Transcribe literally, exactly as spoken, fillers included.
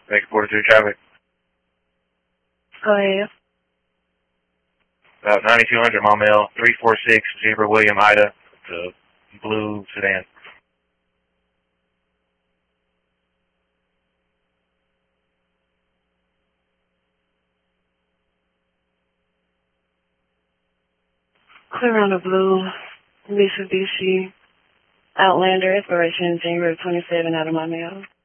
Make it forty-two traffic. Go ahead. About ninety-two hundred Maumelle, three four six Zebra William Ida, the blue sedan. Clear on the blue Mitsubishi Outlander, expiration January twenty-seventh out of my mail.